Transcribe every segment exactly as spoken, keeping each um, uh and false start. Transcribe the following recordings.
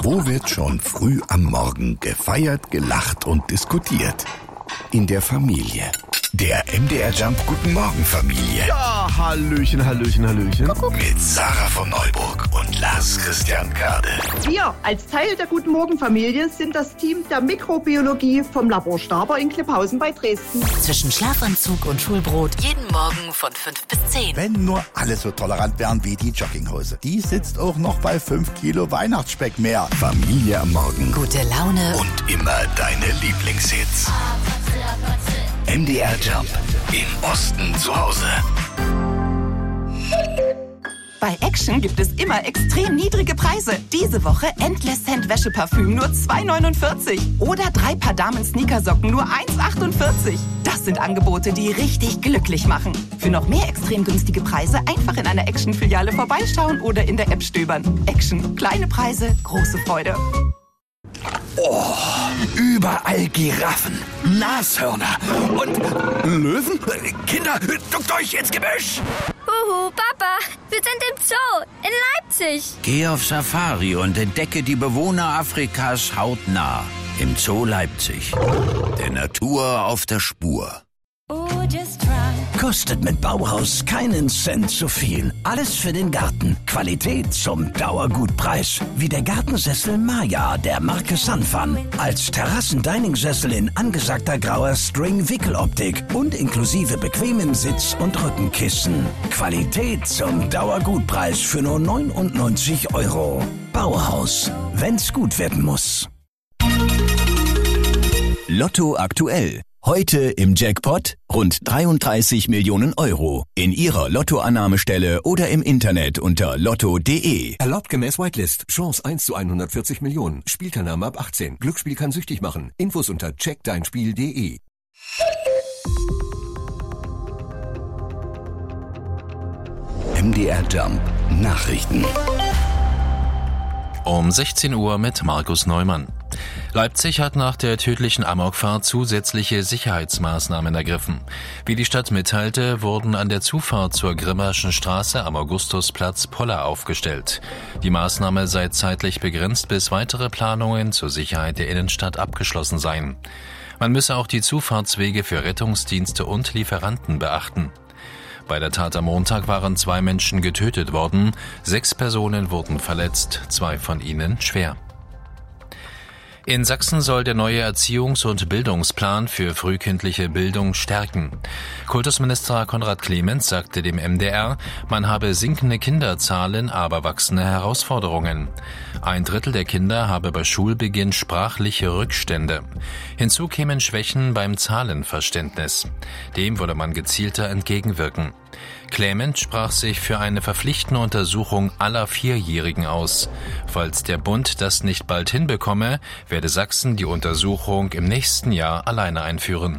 Wo wird schon früh am Morgen gefeiert, gelacht und diskutiert? In der Familie. Der M D R Jump Guten Morgen Familie. Ja, Hallöchen, Hallöchen, Hallöchen. Kuckuck. Mit Sarah von Neuburg und Lars Christian Kade. Wir als Teil der Guten Morgen Familie sind das Team der Mikrobiologie vom Labor Staber in Klipphausen bei Dresden. Zwischen Schlafanzug und Schulbrot jeden Morgen von fünf bis zehn. Wenn nur alle so tolerant wären wie die Jogginghose. Die sitzt auch noch bei fünf Kilo Weihnachtsspeck mehr. Familie am Morgen. Gute Laune. Und immer deine Lieblingshits. M D R Jump. Im Osten zu Hause. Bei Action gibt es immer extrem niedrige Preise. Diese Woche Endless Scent Wäscheparfüm nur zwei neunundvierzig. Oder drei Paar Damen-Sneakersocken nur eins achtundvierzig. Das sind Angebote, die richtig glücklich machen. Für noch mehr extrem günstige Preise einfach in einer Action-Filiale vorbeischauen oder in der App stöbern. Action. Kleine Preise, große Freude. Oh, überall Giraffen, Nashörner und Löwen. Kinder, duckt euch ins Gebüsch! Huhu, Papa, wir sind im Zoo in Leipzig. Geh auf Safari und entdecke die Bewohner Afrikas hautnah. Im Zoo Leipzig. Der Natur auf der Spur. Kostet mit Bauhaus keinen Cent zu viel. Alles für den Garten. Qualität zum Dauergutpreis. Wie der Gartensessel Maya der Marke Sanfan. Als Terrassen-Dining-Sessel in angesagter grauer String-Wickeloptik und inklusive bequemem Sitz- und Rückenkissen. Qualität zum Dauergutpreis für nur neunundneunzig Euro. Bauhaus. Wenn's gut werden muss. Lotto aktuell. Heute im Jackpot rund dreiunddreißig Millionen Euro. In Ihrer Lottoannahmestelle oder im Internet unter lotto punkt de. Erlaubt gemäß Whitelist. Chance eins zu hundertvierzig Millionen. Spielteilnahme ab achtzehn. Glücksspiel kann süchtig machen. Infos unter check dein spiel punkt de. M D R Jump Nachrichten. Um sechzehn Uhr mit Markus Neumann. Leipzig hat nach der tödlichen Amokfahrt zusätzliche Sicherheitsmaßnahmen ergriffen. Wie die Stadt mitteilte, wurden an der Zufahrt zur Grimmerschen Straße am Augustusplatz Poller aufgestellt. Die Maßnahme sei zeitlich begrenzt, bis weitere Planungen zur Sicherheit der Innenstadt abgeschlossen seien. Man müsse auch die Zufahrtswege für Rettungsdienste und Lieferanten beachten. Bei der Tat am Montag waren zwei Menschen getötet worden, sechs Personen wurden verletzt, zwei von ihnen schwer. In Sachsen soll der neue Erziehungs- und Bildungsplan für frühkindliche Bildung stärken. Kultusminister Konrad Clemens sagte dem M D R, man habe sinkende Kinderzahlen, aber wachsende Herausforderungen. Ein Drittel der Kinder habe bei Schulbeginn sprachliche Rückstände. Hinzu kämen Schwächen beim Zahlenverständnis. Dem wolle man gezielter entgegenwirken. Clemens sprach sich für eine verpflichtende Untersuchung aller Vierjährigen aus. Falls der Bund das nicht bald hinbekomme, werde Sachsen die Untersuchung im nächsten Jahr alleine einführen.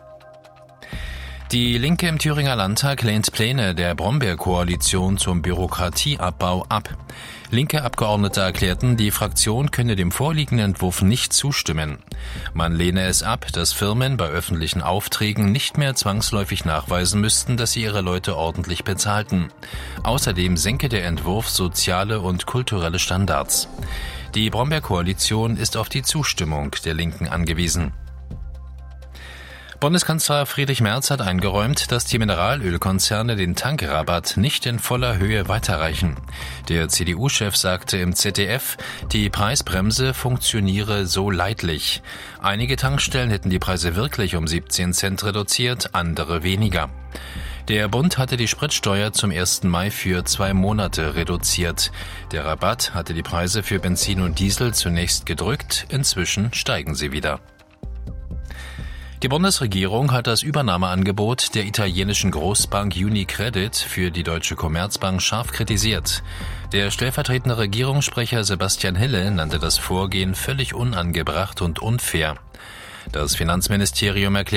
Die Linke im Thüringer Landtag lehnt Pläne der Brombeer-Koalition zum Bürokratieabbau ab. Linke Abgeordnete erklärten, die Fraktion könne dem vorliegenden Entwurf nicht zustimmen. Man lehne es ab, dass Firmen bei öffentlichen Aufträgen nicht mehr zwangsläufig nachweisen müssten, dass sie ihre Leute ordentlich bezahlten. Außerdem senke der Entwurf soziale und kulturelle Standards. Die Brombeer-Koalition ist auf die Zustimmung der Linken angewiesen. Bundeskanzler Friedrich Merz hat eingeräumt, dass die Mineralölkonzerne den Tankrabatt nicht in voller Höhe weiterreichen. Der C D U-Chef sagte im Z D F, die Preisbremse funktioniere so leidlich. Einige Tankstellen hätten die Preise wirklich um siebzehn Cent reduziert, andere weniger. Der Bund hatte die Spritsteuer zum ersten Mai für zwei Monate reduziert. Der Rabatt hatte die Preise für Benzin und Diesel zunächst gedrückt, inzwischen steigen sie wieder. Die Bundesregierung hat das Übernahmeangebot der italienischen Großbank UniCredit für die Deutsche Commerzbank scharf kritisiert. Der stellvertretende Regierungssprecher Sebastian Hille nannte das Vorgehen völlig unangebracht und unfair. Das Finanzministerium erklärte,